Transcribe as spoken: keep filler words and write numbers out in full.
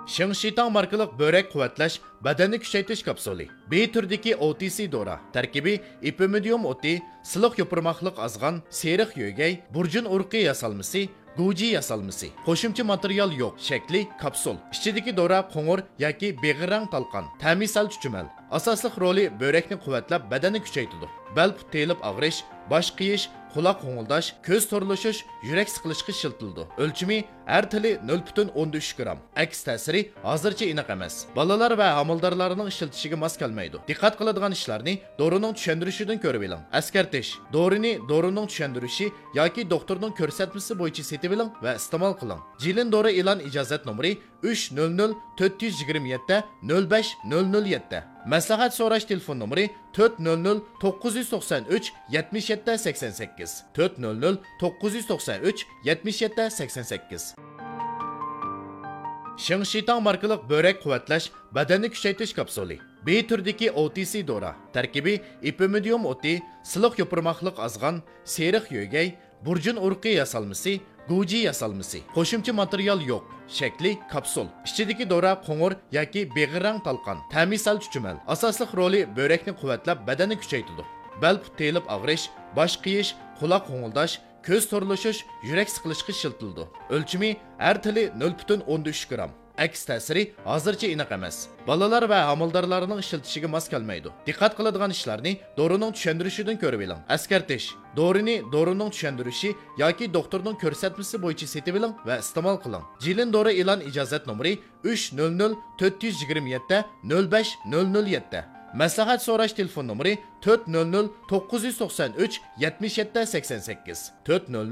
Shingshitang markalik börek quvvatlash, badanni kuchaytirish kapsuli. B turdagi O T C dora. Tarkibi ipimidium o'ti, siliq yopirmoqliq azg'an, seriq yo'gay, burjun urqi yasalmasi, Guji yasalmasi. Qo'shimcha material yo'q. Shakli kapsul. Ichidagi dora qo'ng'ir yoki beg'irang talqon. Ta'mi sal chuchumal. Asosliq roli börekni quvvatlab, badanni kuchaytiradi. Bel telib og'rish, bosh qiyish, quloq qo'ng'ildash, ko'z to'rlashish, yurak siqilishga shiltildi. O'lchimi har tili nol butun o'n uch gram. Aks ta'siri hozircha aniq emas. Bolalar va homildorlarning ishlatishiga mos kelmaydi. Diqqat qiladigan ishlarni dorining tushuntirishidan ko'rib oling. Askartish. Dorini dorining tushuntirishi yoki doktorning ko'rsatmasi bo'yicha setib oling va iste'mol qiling. Jilin dori e'lon ijozat nomeri uch nol nol to'rt yuz yigirma yetti nol besh nol nol yetti. Maslahat so'rash telefon nomeri to'rt nol nol to'qqiz yuz to'qson uch yetmish yetti sakson sakkiz. to'rt nol nol to'qqiz yuz to'qson uch yetmish yetti sakson sakkiz. Shingshitang markalik börek quvvatlash, badanni kuchaytirish kapsuli. B turdagi O T C dora. Tarkibi ipimidium o'ti, siliq yopirmoqliq azg'an, seriq yo'gay, burjun urqi yasalmasi, Guji yasalmasi. Qo'shimcha material yo'q. Shakli kapsul. Ichidagi dora qo'ng'ir yoki beg'irang talqon. Ta'mi sal chuchumal. Asosliq roli börekni quvvatlab, badanni kuchaytiradi. Bel telib og'rish, bosh qiyish, quloq qo'ng'ildash, ko'z to'rlashish, yurak siqilishga shiltildi. O'lchimi har tili nol butun o'n uch gram. Aks ta'siri hozircha aniq emas. Bolalar va homildorlarning ishlatishiga mos kelmaydi. Diqqat qiladigan ishlarni dorining tushuntirishidan ko'rib oling. Askartish. Dorini dorining tushuntirishi yoki doktorning ko'rsatmasi bo'yicha setib oling va iste'mol qiling. Jilin dori e'lon ijozat nomeri uch nol nol to'rt yuz yigirma yetti nol besh nol nol yetti. Maslahat so'rash telefon nomeri to'rt nol nol to'qqiz yuz to'qson uch yetmish yetti sakson sakkiz. to'rt nol